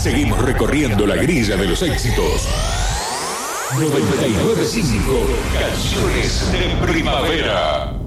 Seguimos recorriendo la grilla de los éxitos. 99.5 Canciones de Primavera.